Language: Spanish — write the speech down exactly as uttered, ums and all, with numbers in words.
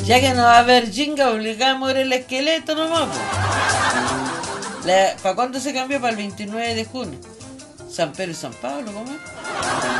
Ya que no va a haber jinga, obligamos a ver el esqueleto nomás. ¿Para cuándo se cambió? Para el veintinueve de junio. San Pedro y San Pablo, ¿cómo es?